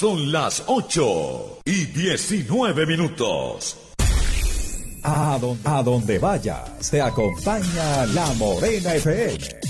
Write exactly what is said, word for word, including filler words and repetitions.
Son las ocho y diecinueve minutos. A donde, a donde vayas, te acompaña La Morena F M.